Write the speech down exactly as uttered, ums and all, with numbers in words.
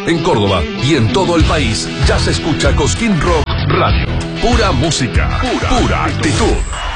En Córdoba y en todo el país ya se escucha Cosquín Rock Radio. Pura música, pura, pura actitud.